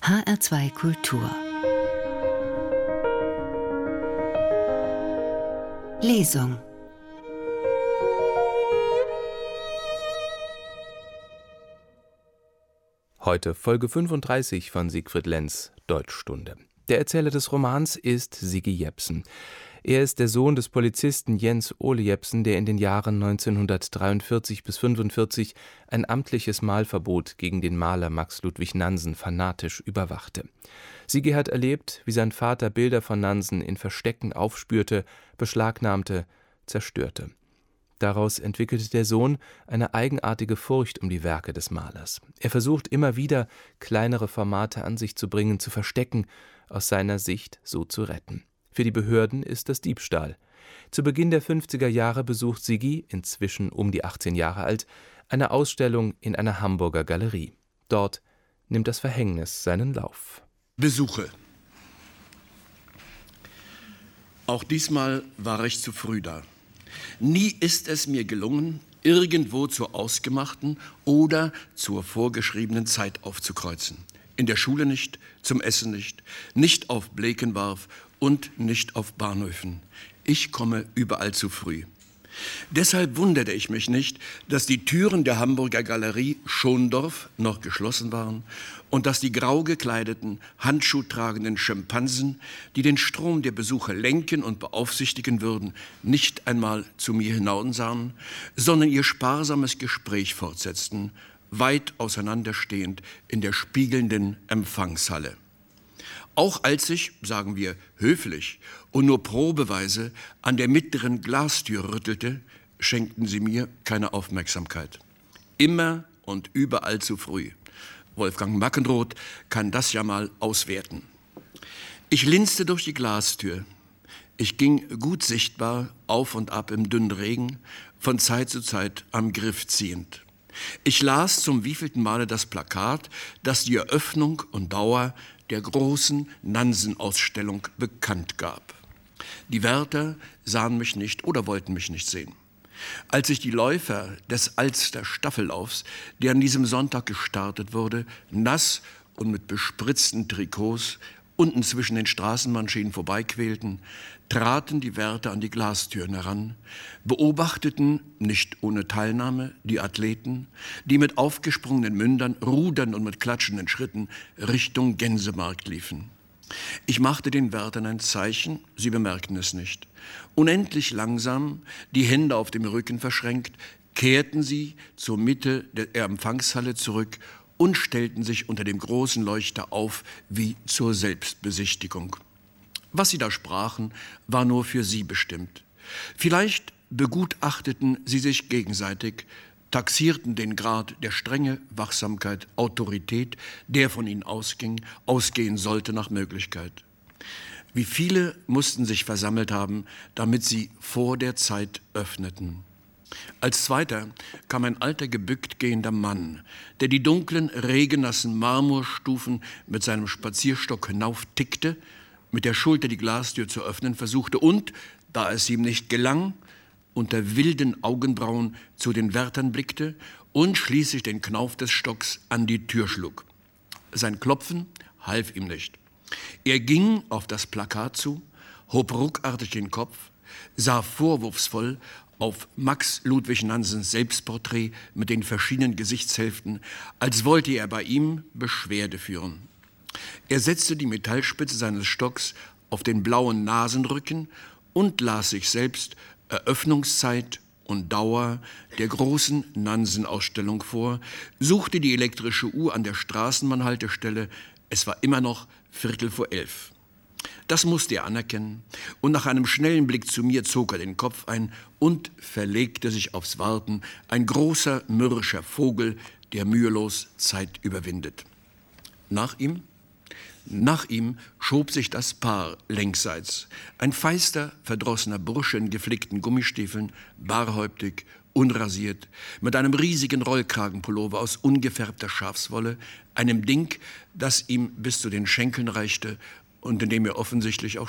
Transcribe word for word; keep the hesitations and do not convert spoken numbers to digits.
H R zwei Kultur Lesung. Heute Folge fünfunddreißig von Siegfried Lenz, Deutschstunde. Der Erzähler des Romans ist Sigi Jepsen. Er ist der Sohn des Polizisten Jens Ole Jepsen, der in den Jahren neunzehnhundertdreiundvierzig bis fünfundvierzig ein amtliches Malverbot gegen den Maler Max Ludwig Nansen fanatisch überwachte. Sigi hat erlebt, wie sein Vater Bilder von Nansen in Verstecken aufspürte, beschlagnahmte, zerstörte. Daraus entwickelte der Sohn eine eigenartige Furcht um die Werke des Malers. Er versucht immer wieder, kleinere Formate an sich zu bringen, zu verstecken, aus seiner Sicht so zu retten. Für die Behörden ist das Diebstahl. Zu Beginn der fünfziger Jahre besucht Sigi, inzwischen um die achtzehn Jahre alt, eine Ausstellung in einer Hamburger Galerie. Dort nimmt das Verhängnis seinen Lauf. Besuche. Auch diesmal war ich zu früh da. Nie ist es mir gelungen, irgendwo zur ausgemachten oder zur vorgeschriebenen Zeit aufzukreuzen. In der Schule nicht, zum Essen nicht, nicht auf Blekenwarf und nicht auf Bahnhöfen. Ich komme überall zu früh. Deshalb wunderte ich mich nicht, dass die Türen der Hamburger Galerie Schondorf noch geschlossen waren und dass die grau gekleideten, handschuhtragenden Schimpansen, die den Strom der Besucher lenken und beaufsichtigen würden, nicht einmal zu mir hinaussahen, sondern ihr sparsames Gespräch fortsetzten, weit auseinanderstehend in der spiegelnden Empfangshalle. Auch als ich, sagen wir höflich und nur probeweise, an der mittleren Glastür rüttelte, schenkten sie mir keine Aufmerksamkeit. Immer und überall zu früh. Wolfgang Mackenroth kann das ja mal auswerten. Ich linste durch die Glastür. Ich ging gut sichtbar auf und ab im dünnen Regen, von Zeit zu Zeit am Griff ziehend. Ich las zum wievielten Male das Plakat, das die Eröffnung und Dauer der großen Nansen-Ausstellung bekannt gab. Die Wärter sahen mich nicht oder wollten mich nicht sehen. Als ich die Läufer des Alster-Staffellaufs, der an diesem Sonntag gestartet wurde, nass und mit bespritzten Trikots unten zwischen den Straßenbahnschienen vorbeiquälten, traten die Wärter an die Glastüren heran, beobachteten, nicht ohne Teilnahme, die Athleten, die mit aufgesprungenen Mündern, rudern und mit klatschenden Schritten Richtung Gänsemarkt liefen. Ich machte den Wärtern ein Zeichen, sie bemerkten es nicht. Unendlich langsam, die Hände auf dem Rücken verschränkt, kehrten sie zur Mitte der Empfangshalle zurück und stellten sich unter dem großen Leuchter auf wie zur Selbstbesichtigung. Was sie da sprachen, war nur für sie bestimmt. Vielleicht begutachteten sie sich gegenseitig, taxierten den Grad der Strenge, Wachsamkeit, Autorität, der von ihnen ausging, ausgehen sollte nach Möglichkeit. Wie viele mussten sich versammelt haben, damit sie vor der Zeit öffneten. Als Zweiter kam ein alter, gebückt gehender Mann, der die dunklen, regennassen Marmorstufen mit seinem Spazierstock hinauftickte, mit der Schulter die Glastür zu öffnen versuchte und, da es ihm nicht gelang, unter wilden Augenbrauen zu den Wärtern blickte und schließlich den Knauf des Stocks an die Tür schlug. Sein Klopfen half ihm nicht. Er ging auf das Plakat zu, hob ruckartig den Kopf, sah vorwurfsvoll auf Max Ludwig Nansens Selbstporträt mit den verschiedenen Gesichtshälften, als wollte er bei ihm Beschwerde führen. Er setzte die Metallspitze seines Stocks auf den blauen Nasenrücken und las sich selbst Eröffnungszeit und Dauer der großen Nansen-Ausstellung vor, suchte die elektrische Uhr an der Straßenbahnhaltestelle. Es war immer noch Viertel vor elf. Das musste er anerkennen, und nach einem schnellen Blick zu mir zog er den Kopf ein und verlegte sich aufs Warten, ein großer, mürrischer Vogel, der mühelos Zeit überwindet. Nach ihm? Nach ihm schob sich das Paar längsseits. Ein feister, verdrossener Bursche in geflickten Gummistiefeln, barhäuptig, unrasiert, mit einem riesigen Rollkragenpullover aus ungefärbter Schafswolle, einem Ding, das ihm bis zu den Schenkeln reichte und in dem er offensichtlich auch